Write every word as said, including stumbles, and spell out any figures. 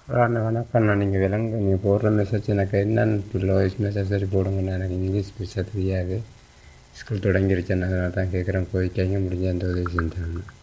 அண்ணா வணக்கம்ண்ணா. நீங்கள் விலங்கு நீங்கள் போடுற மெசேஜ் எனக்கு என்னென்னு வாய்ஸ் மெசேஜ் சரி போடுங்கண்ணா. எனக்கு இங்கிலீஷ் பேச தெரியாது. ஸ்கூல் தொடங்கிருச்சுண்ணா, அதனால தான் கேட்குறேன். போய் கைங்க முடிஞ்ச அந்த உதவி செஞ்சாங்க.